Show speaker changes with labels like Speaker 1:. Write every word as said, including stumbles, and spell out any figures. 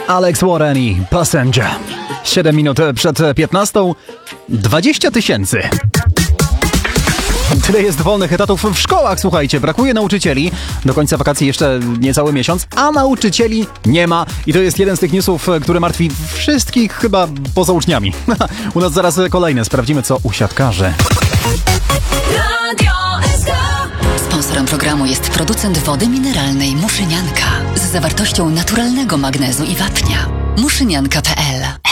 Speaker 1: Alex Warren i Passenger. siedem minut przed piętnastą. dwadzieścia tysięcy. Tyle jest wolnych etatów w szkołach, słuchajcie, brakuje nauczycieli. Do końca wakacji jeszcze niecały miesiąc, a nauczycieli nie ma. I to jest jeden z tych newsów, który martwi wszystkich chyba poza uczniami. U nas zaraz kolejne, sprawdzimy co u siatkarzy.
Speaker 2: Sponsorem programu jest producent wody mineralnej Muszynianka z zawartością naturalnego magnezu i wapnia. muszynianka kropka p l